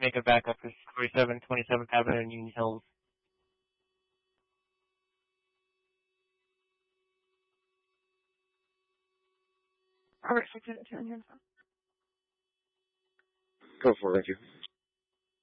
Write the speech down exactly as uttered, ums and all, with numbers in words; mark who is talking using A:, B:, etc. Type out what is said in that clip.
A: make a backup for forty-seven twenty-seventh Avenue in Union Hills.
B: Alright, so ten, ten, ten.
C: Go for it, thank you.